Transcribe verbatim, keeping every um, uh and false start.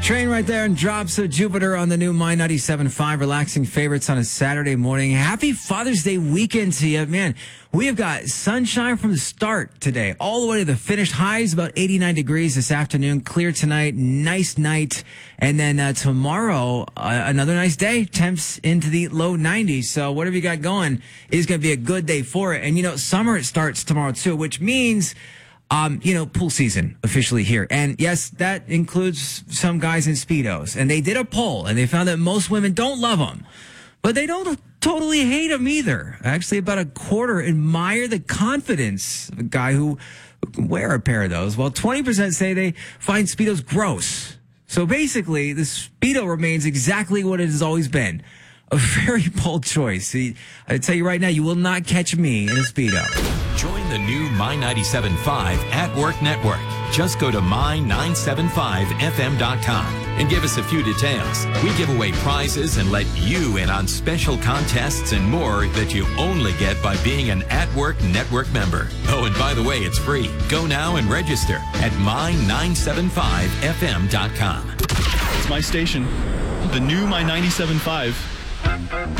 Train right there and drops of Jupiter on the new My ninety-seven point five. Relaxing favorites on a Saturday morning. Happy Father's Day weekend to you. Man, we have got sunshine from the start today, all the way to the finish. Highs about eighty-nine degrees this afternoon. Clear tonight. Nice night. And then uh, tomorrow, uh, another nice day. Temps into the low nineties. So whatever you got going is going to be a good day for it. And, you know, summer starts tomorrow, too, which means... Um, you know, pool season officially here. And yes, that includes some guys in Speedos. And they did a poll and they found that most women don't love them, but they don't totally hate them either. Actually, about a quarter admire the confidence of a guy who, who can wear a pair of those, while twenty percent say they find Speedos gross. So basically, the Speedo remains exactly what it has always been. A very bold choice. I tell you right now, you will not catch me in a Speedo. Join the new My ninety-seven point five at Work Network. Just go to my nine seven five f m dot com and give us a few details. We give away prizes and let you in on special contests and more that you only get by being an At Work Network member. Oh, and by the way, it's free. Go now and register at my nine seven five f m dot com. It's my station. The new My ninety-seven point five.